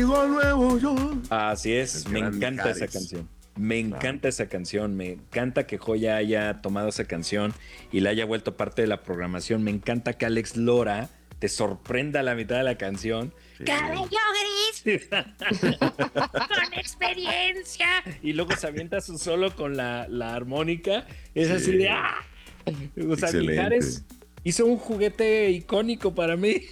Así es, me encanta esa canción. Me encanta esa canción, me encanta que Joya haya tomado esa canción y la haya vuelto parte de la programación. Me encanta que Alex Lora te sorprenda a la mitad de la canción. Sí. ¡Cabello gris! ¡Con experiencia! Y luego se avienta su solo con la armónica. Es Sí. así de ¡ah! O sea, Excelente. Mijares hizo un juguete icónico para mí.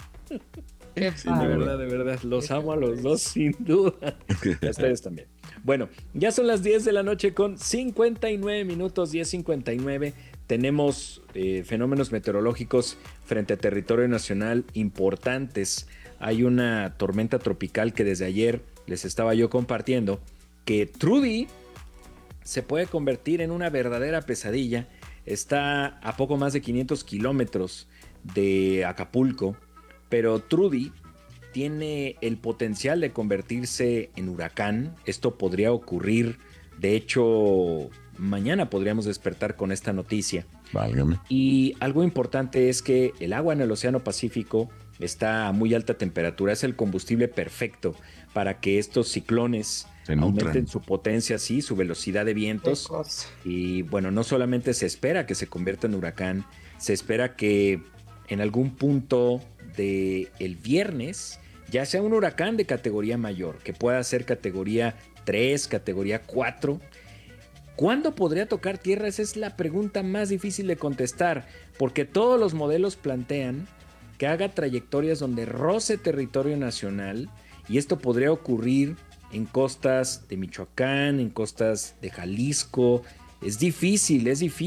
Qué Sí, de verdad, los amo a los dos sin duda. A ustedes también. Bueno, ya son las 10 de la noche con 59 minutos, 10:59. Tenemos fenómenos meteorológicos frente a territorio nacional importantes. Hay una tormenta tropical que desde ayer les estaba yo compartiendo, que Trudy se puede convertir en una verdadera pesadilla. Está a poco más de 500 kilómetros de Acapulco, pero Trudy tiene el potencial de convertirse en huracán. Esto podría ocurrir, de hecho, mañana podríamos despertar con esta noticia. Válgame. Y algo importante es que el agua en el Océano Pacífico está a muy alta temperatura. Es el combustible perfecto para que estos ciclones aumenten su potencia, sí, su velocidad de vientos. Y bueno, no solamente se espera que se convierta en huracán, se espera que en algún punto del viernes ya sea un huracán de categoría mayor, que pueda ser categoría 3, categoría 4. ¿Cuándo podría tocar tierra? Esa es la pregunta más difícil de contestar, porque todos los modelos plantean que haga trayectorias donde roce territorio nacional, y esto podría ocurrir en costas de Michoacán, en costas de Jalisco. Es difícil.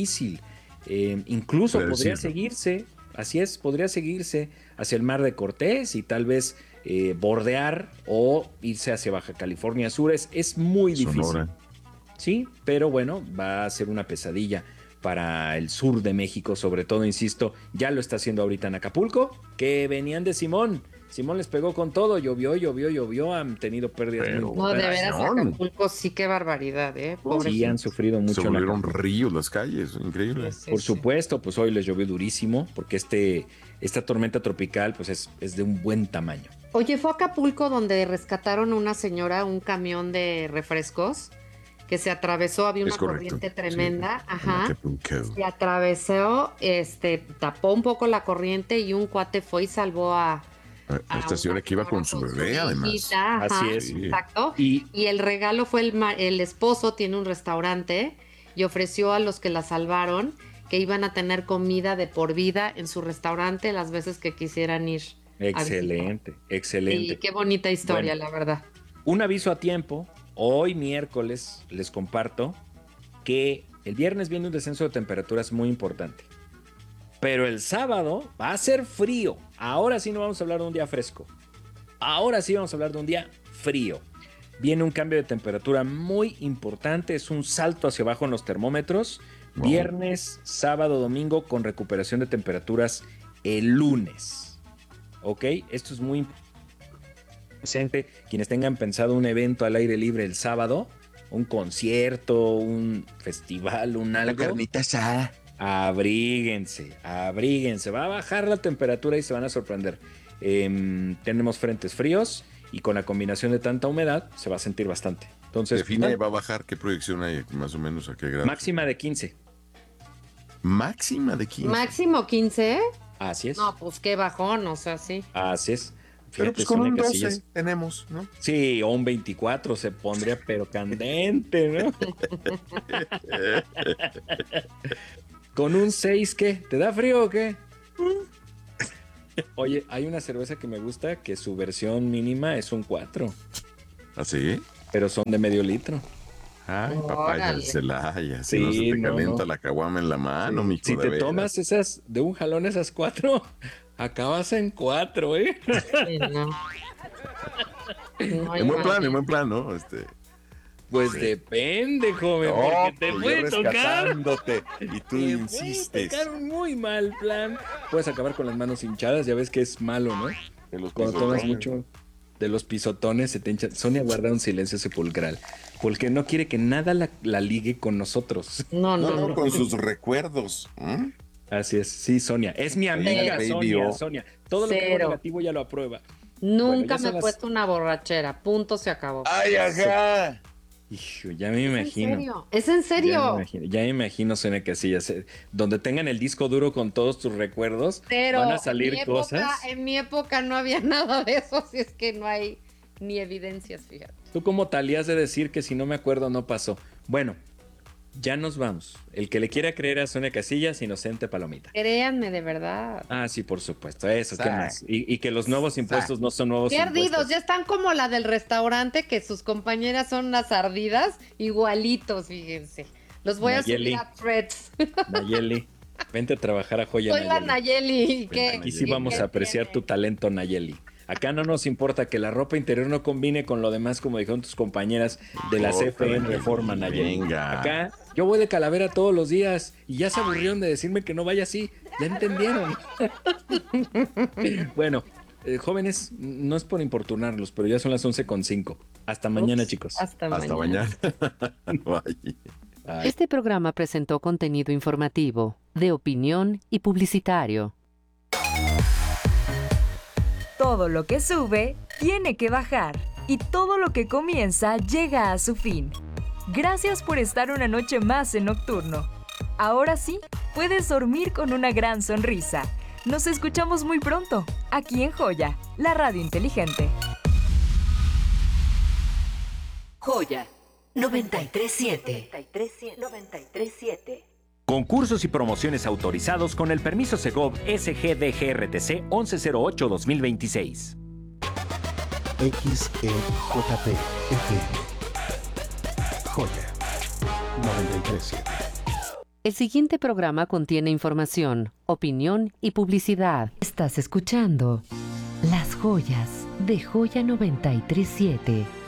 Incluso podría seguirse, así es, podría seguirse hacia el Mar de Cortés y tal vez bordear o irse hacia Baja California Sur. Es muy difícil. Sonora. Sí, pero bueno, va a ser una pesadilla para el sur de México, sobre todo, insisto, ya lo está haciendo ahorita en Acapulco, que venían de Simón. Simón les pegó con todo, llovió, han tenido pérdidas muy No, de importantes. veras, Acapulco sí, qué barbaridad, Sí, han sufrido mucho. Se volvieron ríos las calles, increíble. Sí, Por supuesto, pues hoy les llovió durísimo, porque esta tormenta tropical pues es de un buen tamaño. Oye, fue a Acapulco donde rescataron a una señora, un camión de refrescos, que se atravesó, había una corriente tremenda, sí. Ajá, se atravesó, tapó un poco la corriente y un cuate fue y salvó a esta señora que iba con su bebé, además. Ajá, así es. Exacto. Y el regalo fue el esposo, tiene un restaurante, y ofreció a los que la salvaron que iban a tener comida de por vida en su restaurante las veces que quisieran ir. Excelente. Y qué bonita historia, bueno, la verdad. Un aviso a tiempo. Hoy miércoles les comparto que el viernes viene un descenso de temperaturas muy importante. Pero el sábado va a ser frío. Ahora sí no vamos a hablar de un día fresco. Ahora sí vamos a hablar de un día frío. Viene un cambio de temperatura muy importante. Es un salto hacia abajo en los termómetros. Wow. Viernes, sábado, domingo con recuperación de temperaturas el lunes. ¿Ok? Esto es muy importante. Quienes tengan pensado un evento al aire libre el sábado, un concierto, un festival, un algo. La carnita asada. Abríguense. Va a bajar la temperatura y se van a sorprender. Tenemos frentes fríos y con la combinación de tanta humedad se va a sentir bastante. Entonces, define, va a bajar. ¿Qué proyección hay? Más o menos a qué grado. Máxima de 15. Máxima de 15. Máximo 15. Así es. No, pues qué bajón, o sea, sí. Así es. Pero pues con un 12 tenemos, ¿no? Sí, o un 24 se pondría, pero candente, ¿no? Con un 6, ¿qué? ¿Te da frío o qué? Oye, hay una cerveza que me gusta que su versión mínima es un 4. ¿Ah, sí? Pero son de medio litro. Ay, papaya del Celaya. Si sí, no se te calienta la caguama en la mano, sí. Mijo. Si te tomas esas, de un jalón esas 4, acabas en 4, ¿eh? Sí, no. En buen plan, ¿no? Pues sí. Depende, joven, no, porque te puede tocar. Y tú insistes. Puede tocar un muy mal plan. Puedes acabar con las manos hinchadas, ya ves que es malo, ¿no? Cuando tomas mucho de los pisotones se te hincha. Sonia guarda un silencio sepulcral porque no quiere que nada la ligue con nosotros. No, con sus recuerdos. Así es, sí, Sonia. Es mi amiga, Sonia. Todo lo que es negativo ya lo aprueba. Nunca me he puesto una borrachera. Punto, se acabó. ¡Ay, ajá! Hijo, ya me imagino. ¿Es en serio? Ya me imagino, Sonia Casillas, donde tengan el disco duro con todos tus recuerdos, pero van a salir cosas. En mi época no había nada de eso, así es que no hay ni evidencias, fíjate. Tú como talías de decir que si no me acuerdo no pasó. Bueno, ya nos vamos. El que le quiera creer a Sonia Casillas, inocente palomita. Créanme, de verdad. Ah, sí, por supuesto. Eso, ¿qué más? Y que los nuevos impuestos no son nuevos Perdidos, impuestos. ya están como la del restaurante, que sus compañeras son unas ardidas, igualitos, fíjense. Los voy Nayeli. a subir a Threads. Nayeli, vente a trabajar a Joya Soy la Nayeli. Aquí sí vamos a apreciar tu talento, Nayeli. Acá no nos importa que la ropa interior no combine con lo demás, como dijeron tus compañeras de la CFN Reforma, Nayeli. Venga. Acá yo voy de calavera todos los días y ya se aburrieron de decirme que no vaya así. Ya entendieron. Bueno, jóvenes, no es por importunarlos, pero ya son las 11:05. Hasta mañana, chicos. Hasta mañana. Bye. Este programa presentó contenido informativo, de opinión y publicitario. Todo lo que sube, tiene que bajar. Y todo lo que comienza, llega a su fin. Gracias por estar una noche más en Nocturno. Ahora sí, puedes dormir con una gran sonrisa. Nos escuchamos muy pronto, aquí en Joya, la radio inteligente. Joya 93.7. 93.7. Concursos y promociones autorizados con el permiso Segov SGDGRTC 1108-2026. XEJP FM. Joya 93.7. El siguiente programa contiene información, opinión y publicidad. Estás escuchando Las Joyas de Joya 93.7.